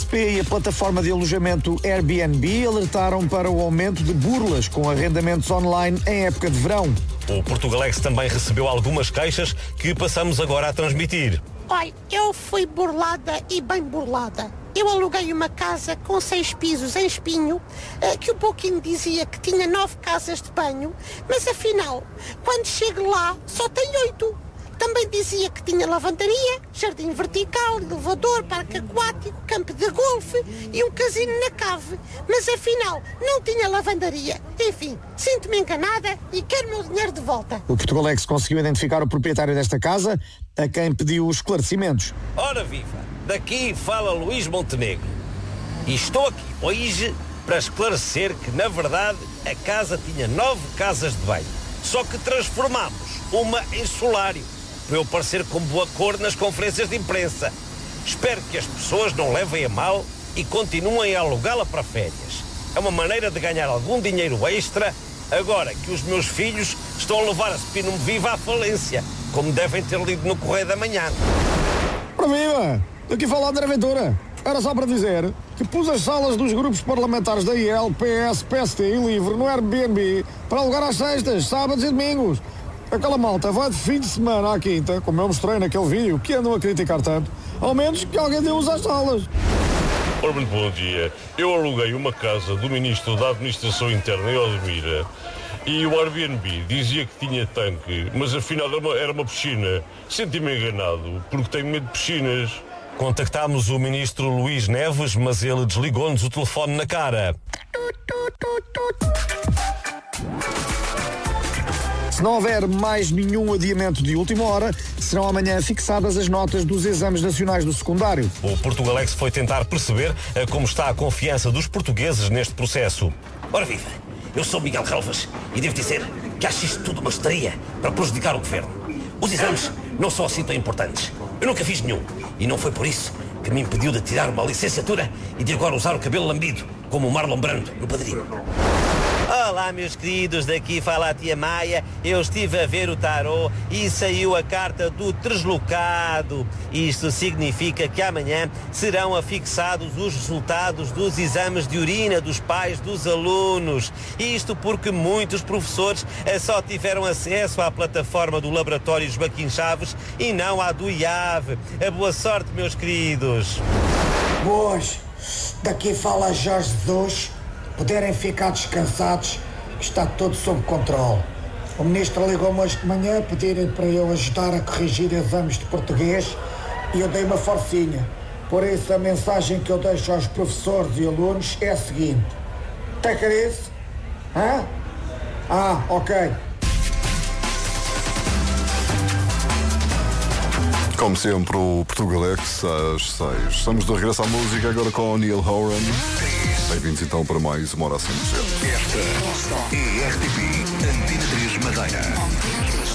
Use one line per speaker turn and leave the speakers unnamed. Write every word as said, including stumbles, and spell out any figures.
P e a plataforma de alojamento Airbnb alertaram para o aumento de burlas com arrendamentos online em época de verão.
O Portugalex também recebeu algumas queixas que passamos agora a transmitir.
Olha, eu fui burlada e bem burlada. Eu aluguei uma casa com seis pisos em Espinho, que o Booking dizia que tinha nove casas de banho, mas afinal, quando chego lá, só tem oito. Também dizia que tinha lavandaria, jardim vertical, elevador, parque aquático, campo de golfe e um casino na cave. Mas afinal, não tinha lavandaria. Enfim, sinto-me enganada e quero o meu dinheiro de volta.
O Portugalex conseguiu identificar o proprietário desta casa, a quem pediu os esclarecimentos.
Ora viva, daqui fala Luís Montenegro. E estou aqui hoje para esclarecer que, na verdade, a casa tinha nove casas de banho. Só que transformámos uma em solário, para eu parecer com boa cor nas conferências de imprensa. Espero que as pessoas não levem a mal e continuem a alugá-la para férias. É uma maneira de ganhar algum dinheiro extra, agora que os meus filhos estão a levar a Spinum Viva à falência, como devem ter lido no Correio da Manhã.
Para viva! Daqui fala André Ventura. Era só para dizer que pus as salas dos grupos parlamentares da I L, P S, P S T e LIVRE no Airbnb para alugar às sextas, sábados e domingos. Aquela malta vai de fim de semana à quinta, como eu mostrei naquele vídeo, que andam a criticar tanto, ao menos que alguém dê uso às salas.
Ora, muito bom dia. Eu aluguei uma casa do Ministro da Administração Interna em Odmira e o Airbnb dizia que tinha tanque, mas afinal era uma, era uma piscina. Senti-me enganado, porque tenho medo de piscinas.
Contactámos o Ministro Luís Neves, mas ele desligou-nos o telefone na cara.
Se não houver mais nenhum adiamento de última hora, serão amanhã fixadas as notas dos exames nacionais do secundário.
O Portugalex foi tentar perceber como está a confiança dos portugueses neste processo.
Ora viva, eu sou Miguel Relvas e devo dizer que acho isto tudo uma estaria para prejudicar o governo. Os exames não são assim tão importantes. Eu nunca fiz nenhum e não foi por isso que me impediu de tirar uma licenciatura e de agora usar o cabelo lambido, como o Marlon Brando no Padrinho.
Olá, meus queridos, daqui fala a tia Maia. Eu estive a ver o tarô e saiu a carta do deslocado. Isto significa que amanhã serão afixados os resultados dos exames de urina dos pais dos alunos. Isto porque muitos professores só tiveram acesso à plataforma do Laboratório Joaquim Chaves e não à do I A V. Boa sorte, meus queridos.
Boas, daqui fala Jorge Jesus. Puderem ficar descansados, que está tudo sob controle. O ministro ligou-me hoje de manhã a pedirem para eu ajudar a corrigir exames de português e eu dei uma forcinha. Por isso a mensagem que eu deixo aos professores e alunos é a seguinte: take it easy? Hã? Ah, ok.
Como sempre, o Portugalex às seis. Estamos de regresso à música agora com o Neil Horan. Bem-vindos então para mais uma hora cem por cento.
Esta é R T P Antena três Madeira.